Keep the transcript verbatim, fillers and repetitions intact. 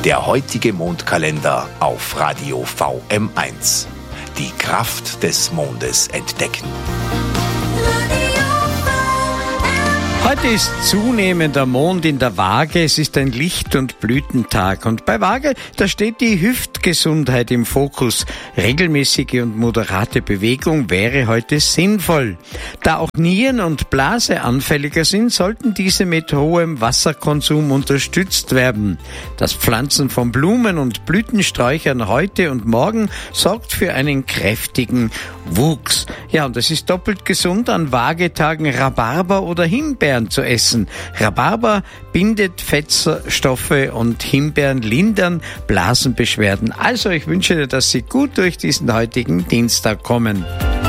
Der heutige Mondkalender auf Radio V M eins. Die Kraft des Mondes entdecken. Heute ist zunehmender Mond in der Waage. Es ist ein Licht- und Blütentag. Und bei Waage, da steht die Hüftgesundheit im Fokus. Regelmäßige und moderate Bewegung wäre heute sinnvoll. Da auch Nieren- und Blase anfälliger sind, sollten diese mit hohem Wasserkonsum unterstützt werden. Das Pflanzen von Blumen und Blütensträuchern heute und morgen sorgt für einen kräftigen Wuchs. Ja, und es ist doppelt gesund, an Waagetagen Rhabarber oder Himbeeren zu essen. Rhabarber bindet Fettstoffe und Himbeeren lindern Blasenbeschwerden. Also ich wünsche dir, dass Sie gut durch diesen heutigen Dienstag kommen.